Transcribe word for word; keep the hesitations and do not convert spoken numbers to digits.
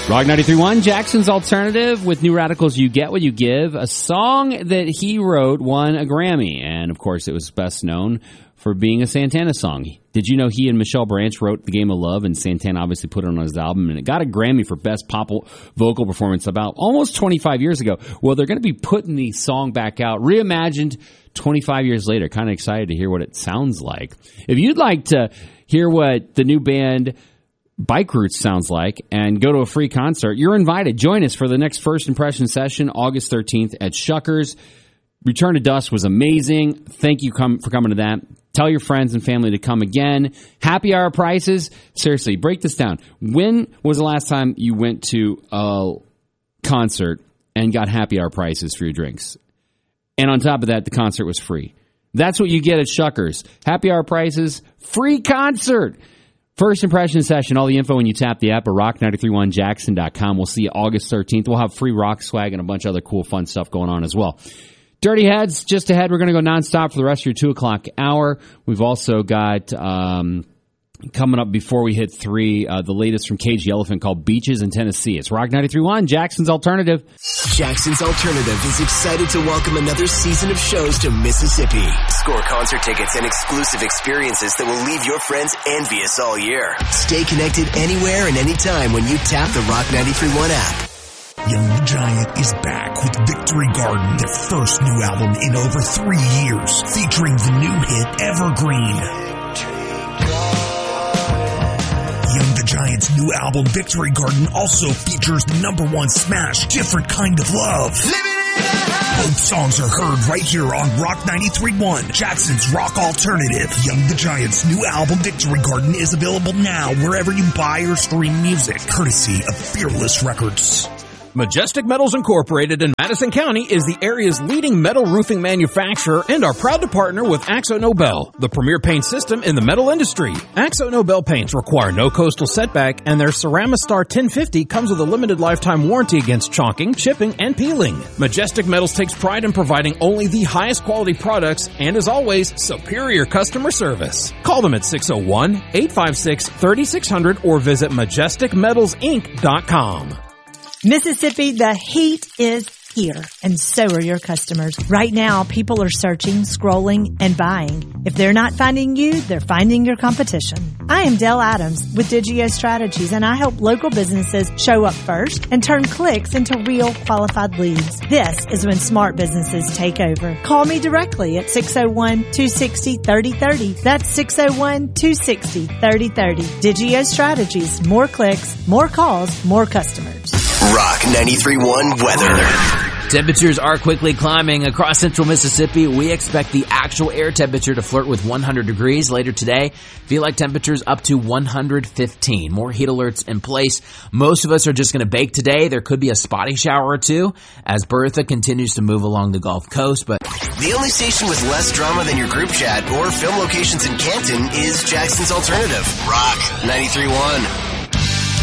Rock ninety-three point one, Jackson's Alternative with New Radicals, You Get What You Give. A song that he wrote won a Grammy, and of course it was best known for being a Santana song. Did you know he and Michelle Branch wrote The Game of Love, and Santana obviously put it on his album, and it got a Grammy for best pop vocal performance about almost twenty-five years ago. Well, they're going to be putting the song back out, reimagined twenty-five years later. Kind of excited to hear what it sounds like. If you'd like to hear what the new band Bike Roots sounds like and go to a free concert, you're invited. Join us for the next First Impression session, August thirteenth at Shuckers. Return to Dust was amazing. Thank you com- for coming to that. Tell your friends and family to come again. Happy hour prices. Seriously, break this down. When was the last time you went to a concert and got happy hour prices for your drinks? And on top of that, the concert was free. That's what you get at Shuckers. Happy hour prices, free concert. First Impression session, all the info when you tap the app at rock nine three one jackson dot com. We'll see you August thirteenth. We'll have free rock swag and a bunch of other cool, fun stuff going on as well. Dirty Heads, just ahead. We're going to go nonstop for the rest of your two o'clock hour. We've also got, um, coming up before we hit three, uh, the latest from Cage the Elephant called Beaches in Tennessee. It's Rock ninety-three point one, Jackson's Alternative. Jackson's Alternative is excited to welcome another season of shows to Mississippi. Score concert tickets and exclusive experiences that will leave your friends envious all year. Stay connected anywhere and anytime when you tap the Rock ninety-three point one app. Young the Giant is back with Victory Garden, their first new album in over three years, featuring the new hit Evergreen. Young the Giant's new album Victory Garden also features the number one smash, Different Kind of Love. Both songs are heard right here on Rock ninety-three point one, Jackson's Rock Alternative. Young the Giant's new album Victory Garden is available now wherever you buy or stream music, courtesy of Fearless Records. Majestic Metals Incorporated in Madison County is the area's leading metal roofing manufacturer and are proud to partner with Axo Nobel, the premier paint system in the metal industry. Axo Nobel paints require no coastal setback, and their Ceramistar ten fifty comes with a limited lifetime warranty against chalking, chipping, and peeling. Majestic Metals takes pride in providing only the highest quality products and, as always, superior customer service. Call them at six oh one, eight five six, three six zero zero or visit majestic metals inc dot com. Mississippi, the heat is here, and so are your customers. Right now, people are searching, scrolling, and buying. If they're not finding you, they're finding your competition. I am Dell Adams with Digio Strategies, and I help local businesses show up first and turn clicks into real qualified leads. This is when smart businesses take over. Call me directly at six oh one, two six oh, three oh three oh. That's six oh one, two six oh, three oh three oh. Digio Strategies. More clicks, more calls, more customers. Rock ninety-three point one weather. Temperatures are quickly climbing across central Mississippi. We expect the actual air temperature to flirt with one hundred degrees later today. Feel like temperatures up to one hundred fifteen. More heat alerts in place. Most of us are just going to bake today. There could be a spotty shower or two as Bertha continues to move along the Gulf Coast. But the only station with less drama than your group chat or film locations in Canton is Jackson's Alternative. Rock ninety-three point one.